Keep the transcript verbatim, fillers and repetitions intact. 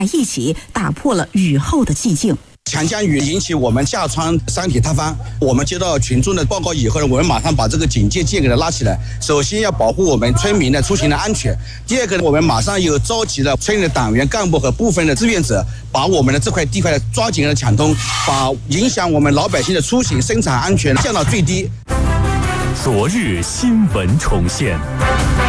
一起打破了雨后的寂静。 强降雨引起我们下川山体塌方，我们接到群众的报告以后呢，我们马上把这个警戒线给它拉起来。首先要保护我们村民的出行的安全，第二个呢，我们马上又召集了村里的党员干部和部分的志愿者，把我们的这块地块抓紧的抢通，把影响我们老百姓的出行生产安全降到最低。 昨日新闻重现。